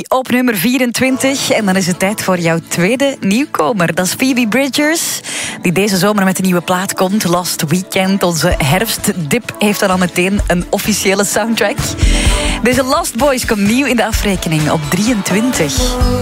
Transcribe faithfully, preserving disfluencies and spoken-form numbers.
Phoebe op nummer vierentwintig. En dan is het tijd voor jouw tweede nieuwkomer. Dat is Phoebe Bridgers, die deze zomer met een nieuwe plaat komt. Last Weekend, onze herfstdip, heeft dan al meteen een officiële soundtrack. Deze Lost Boys komt nieuw in de afrekening op drieëntwintig.